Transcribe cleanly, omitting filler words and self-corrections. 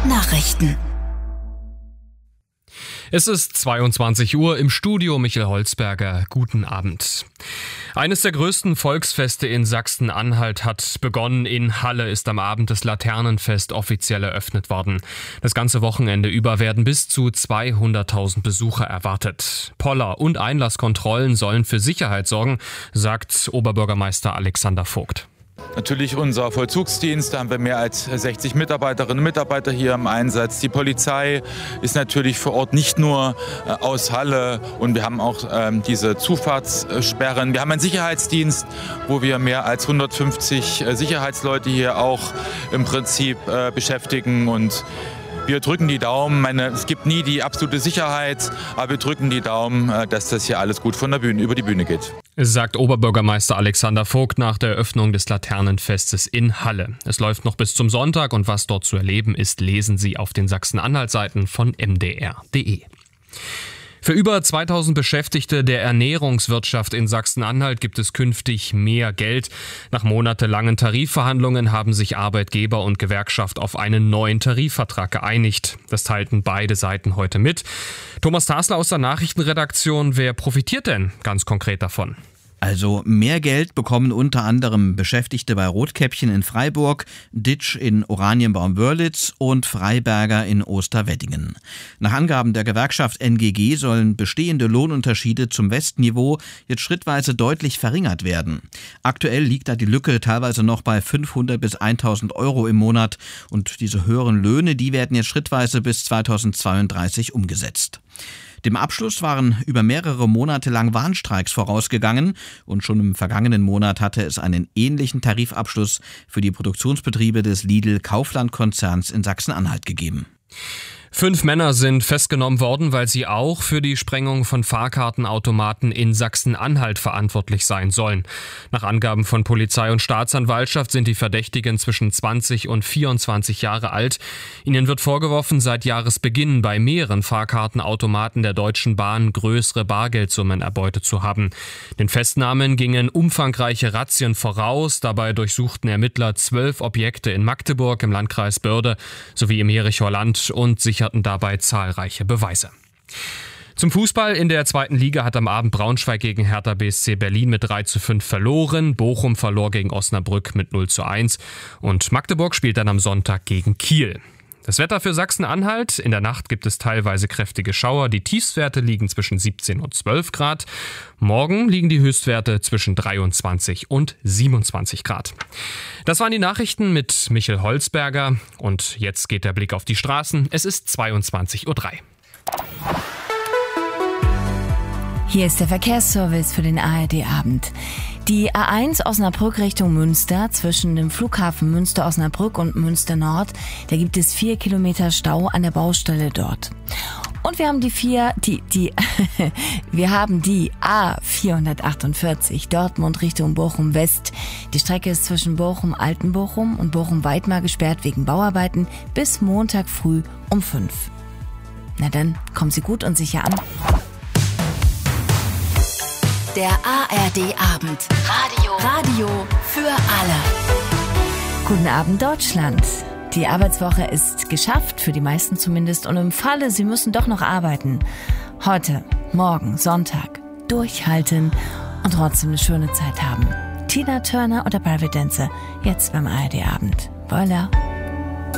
Nachrichten. Es ist 22 Uhr, im Studio Michael Holzberger. Guten Abend. Eines der größten Volksfeste in Sachsen-Anhalt hat begonnen. In Halle ist am Abend das Laternenfest offiziell eröffnet worden. Das ganze Wochenende über werden bis zu 200.000 Besucher erwartet. Poller und Einlasskontrollen sollen für Sicherheit sorgen, sagt Oberbürgermeister Alexander Vogt. Natürlich unser Vollzugsdienst, da haben wir mehr als 60 Mitarbeiterinnen und Mitarbeiter hier im Einsatz. Die Polizei ist natürlich vor Ort nicht nur aus Halle und wir haben auch diese Zufahrtssperren. Wir haben einen Sicherheitsdienst, wo wir mehr als 150 Sicherheitsleute hier auch im Prinzip beschäftigen und wir drücken die Daumen. Es gibt nie die absolute Sicherheit, aber wir drücken die Daumen, dass das hier alles gut von der Bühne über die Bühne geht. Sagt Oberbürgermeister Alexander Vogt nach der Eröffnung des Laternenfestes in Halle. Es läuft noch bis zum Sonntag und was dort zu erleben ist, lesen Sie auf den Sachsen-Anhalt-Seiten von mdr.de. Für über 2000 Beschäftigte der Ernährungswirtschaft in Sachsen-Anhalt gibt es künftig mehr Geld. Nach monatelangen Tarifverhandlungen haben sich Arbeitgeber und Gewerkschaft auf einen neuen Tarifvertrag geeinigt. Das teilten beide Seiten heute mit. Thomas Tasler aus der Nachrichtenredaktion. Wer profitiert denn ganz konkret davon? Also mehr Geld bekommen unter anderem Beschäftigte bei Rotkäppchen in Freiburg, Ditsch in Oranienbaum-Wörlitz und Freiberger in Osterweddingen. Nach Angaben der Gewerkschaft NGG sollen bestehende Lohnunterschiede zum Westniveau jetzt schrittweise deutlich verringert werden. Aktuell liegt da die Lücke teilweise noch bei 500 bis 1000 Euro im Monat und diese höheren Löhne, die werden jetzt schrittweise bis 2032 umgesetzt. Dem Abschluss waren über mehrere Monate lang Warnstreiks vorausgegangen und schon im vergangenen Monat hatte es einen ähnlichen Tarifabschluss für die Produktionsbetriebe des Lidl-Kaufland-Konzerns in Sachsen-Anhalt gegeben. 5 Männer sind festgenommen worden, weil sie auch für die Sprengung von Fahrkartenautomaten in Sachsen-Anhalt verantwortlich sein sollen. Nach Angaben von Polizei und Staatsanwaltschaft sind die Verdächtigen zwischen 20 und 24 Jahre alt. Ihnen wird vorgeworfen, seit Jahresbeginn bei mehreren Fahrkartenautomaten der Deutschen Bahn größere Bargeldsummen erbeutet zu haben. Den Festnahmen gingen umfangreiche Razzien voraus. Dabei durchsuchten Ermittler 12 Objekte in Magdeburg im Landkreis Börde sowie im Jerichower Land und sicherten dabei zahlreiche Beweise. Zum Fußball. In der 2. Liga hat am Abend Braunschweig gegen Hertha BSC Berlin mit 3:5 verloren. Bochum verlor gegen Osnabrück mit 0:1 und Magdeburg spielt dann am Sonntag gegen Kiel. Das Wetter für Sachsen-Anhalt. In der Nacht gibt es teilweise kräftige Schauer. Die Tiefstwerte liegen zwischen 17 und 12 Grad. Morgen liegen die Höchstwerte zwischen 23 und 27 Grad. Das waren die Nachrichten mit Michael Holzberger. Und jetzt geht der Blick auf die Straßen. Es ist 22:03 Uhr. Hier ist der Verkehrsservice für den ARD-Abend. Die A1 Osnabrück Richtung Münster zwischen dem Flughafen Münster-Osnabrück und Münster-Nord, da gibt es 4 Kilometer Stau an der Baustelle dort. Und wir haben die A448 Dortmund Richtung Bochum-West. Die Strecke ist zwischen Bochum-Altenbochum und Bochum-Weidmar gesperrt wegen Bauarbeiten bis Montag früh um 5. Na dann, kommen Sie gut und sicher an. Der ARD-Abend. Radio für alle. Guten Abend, Deutschland. Die Arbeitswoche ist geschafft, für die meisten zumindest. Und im Falle, Sie müssen doch noch arbeiten. Heute, morgen, Sonntag. Durchhalten und trotzdem eine schöne Zeit haben. Tina Turner oder Private Dancer. Jetzt beim ARD-Abend. Voilà.